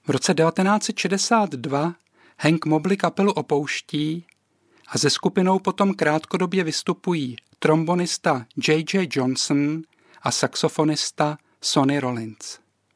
V roce 1962 Hank Mobley kapelu opouští a se skupinou potom krátkodobě vystupují trombonista J.J. Johnson a saxofonista Sonny Rollins.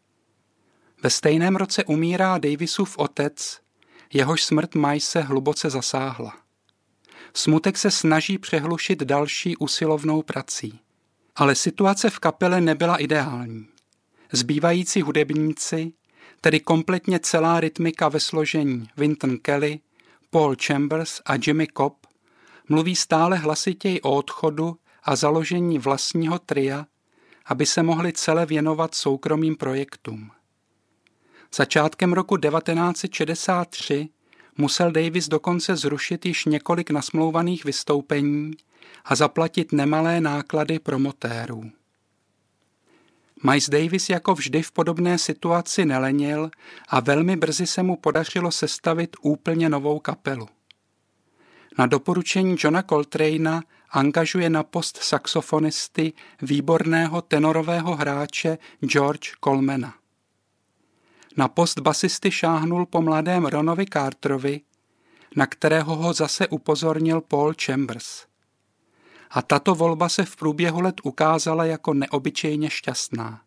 Ve stejném roce umírá Davisův otec, jehož smrt Mice hluboce zasáhla. Smutek se snaží přehlušit další usilovnou prací. Ale situace v kapele nebyla ideální. Zbývající hudebníci, tedy kompletně celá rytmika ve složení Wynton Kelly, Paul Chambers a Jimmy Cobb, mluví stále hlasitěji o odchodu a založení vlastního tria, aby se mohli celé věnovat soukromým projektům. Začátkem roku 1963 musel Davis dokonce zrušit již několik nasmlouvaných vystoupení a zaplatit nemalé náklady promotérů. Miles Davis jako vždy v podobné situaci nelenil a velmi brzy se mu podařilo sestavit úplně novou kapelu. Na doporučení Johna Coltrane'a angažuje na post saxofonisty výborného tenorového hráče George Colemana. Na post basisty šáhnul po mladém Ronovi Carterovi, na kterého ho zase upozornil Paul Chambers. A tato volba se v průběhu let ukázala jako neobyčejně šťastná.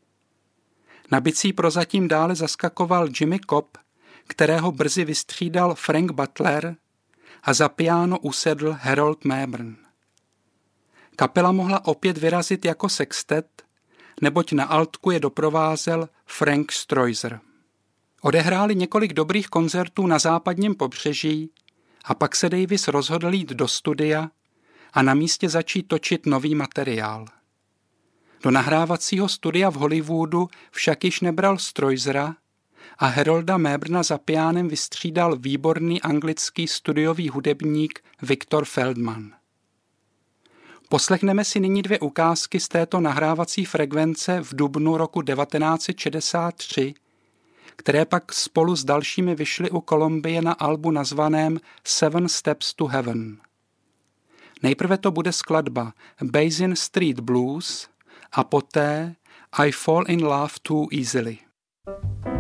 Na bicí prozatím dále zaskakoval Jimmy Cobb, kterého brzy vystřídal Frank Butler, a za piano usedl Harold Mabern. Kapela mohla opět vyrazit jako sextet, neboť na altku je doprovázel Frank Stroiser. Odehráli několik dobrých koncertů na západním pobřeží a pak se Davis rozhodl jít do studia a na místě začít točit nový materiál. Do nahrávacího studia v Hollywoodu však již nebral Stroisera a Harolda Maberna za piánem vystřídal výborný anglický studiový hudebník Victor Feldman. Poslechneme si nyní 2 ukázky z této nahrávací frekvence v dubnu roku 1963, které pak spolu s dalšími vyšly u Columbie na albu nazvaném Seven Steps to Heaven. Nejprve to bude skladba Basin Street Blues a poté I Fall in Love Too Easily.